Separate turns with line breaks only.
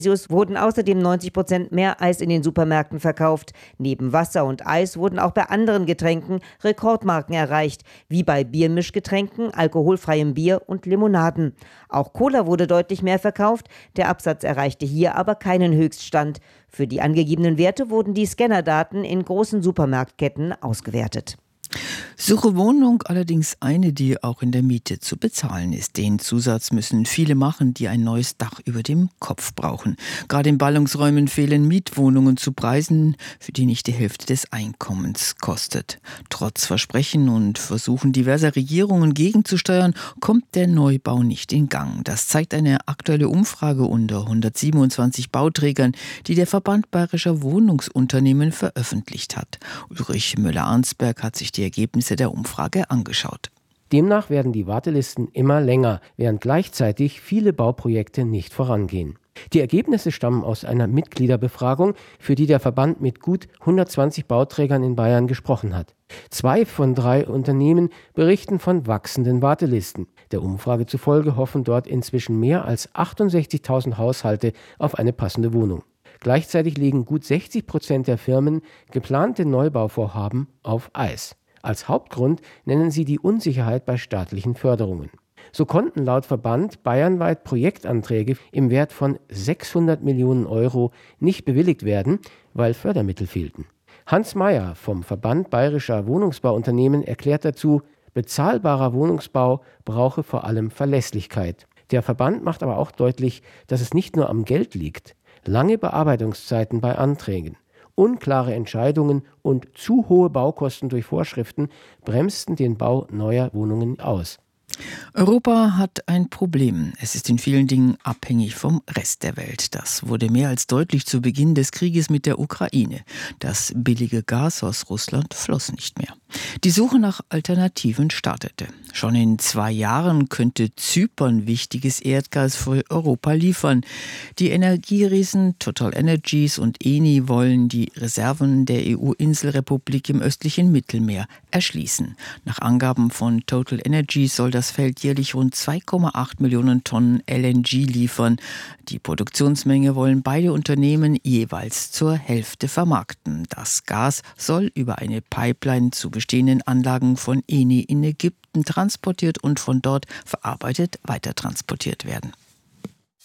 wurden außerdem 90% mehr Eis in den Supermärkten verkauft. Neben Wasser und Eis wurden auch bei anderen Getränken Rekordmarken erreicht, wie bei Biermischgetränken, alkoholfreiem Bier und Limonaden. Auch Cola wurde deutlich mehr verkauft, der Absatz erreichte hier aber keinen Höchststand. Für die angegebenen Werte wurden die Scannerdaten in großen Supermarktketten ausgewertet.
Suche Wohnung, allerdings eine, die auch in der Miete zu bezahlen ist. Den Zusatz müssen viele machen, die ein neues Dach über dem Kopf brauchen. Gerade in Ballungsräumen fehlen Mietwohnungen zu Preisen, für die nicht die Hälfte des Einkommens kostet. Trotz Versprechen und Versuchen diverser Regierungen gegenzusteuern, kommt der Neubau nicht in Gang. Das zeigt eine aktuelle Umfrage unter 127 Bauträgern, die der Verband Bayerischer Wohnungsunternehmen veröffentlicht hat. Ulrich Müller-Arnsberg hat sich die Ergebnisse der Umfrage angeschaut.
Demnach werden die Wartelisten immer länger, während gleichzeitig viele Bauprojekte nicht vorangehen. Die Ergebnisse stammen aus einer Mitgliederbefragung, für die der Verband mit gut 120 Bauträgern in Bayern gesprochen hat. 2 von 3 Unternehmen berichten von wachsenden Wartelisten. Der Umfrage zufolge hoffen dort inzwischen mehr als 68.000 Haushalte auf eine passende Wohnung. Gleichzeitig legen gut 60% der Firmen geplante Neubauvorhaben auf Eis. Als Hauptgrund nennen sie die Unsicherheit bei staatlichen Förderungen. So konnten laut Verband bayernweit Projektanträge im Wert von 600 Millionen Euro nicht bewilligt werden, weil Fördermittel fehlten. Hans Mayer vom Verband Bayerischer Wohnungsbauunternehmen erklärt dazu, bezahlbarer Wohnungsbau brauche vor allem Verlässlichkeit. Der Verband macht aber auch deutlich, dass es nicht nur am Geld liegt. Lange Bearbeitungszeiten bei Anträgen, unklare Entscheidungen und zu hohe Baukosten durch Vorschriften bremsten den Bau neuer Wohnungen aus.
Europa hat ein Problem. Es ist in vielen Dingen abhängig vom Rest der Welt. Das wurde mehr als deutlich zu Beginn des Krieges mit der Ukraine. Das billige Gas aus Russland floss nicht mehr. Die Suche nach Alternativen startete. Schon in 2 Jahren könnte Zypern wichtiges Erdgas für Europa liefern. Die Energieriesen Total Energies und Eni wollen die Reserven der EU-Inselrepublik im östlichen Mittelmeer erschließen. Nach Angaben von Total Energies soll das Feld jährlich rund 2,8 Millionen Tonnen LNG liefern. Die Produktionsmenge wollen beide Unternehmen jeweils zur Hälfte vermarkten. Das Gas soll über eine Pipeline zu bestehenden Anlagen von Eni in Ägypten transportiert und von dort verarbeitet weitertransportiert werden.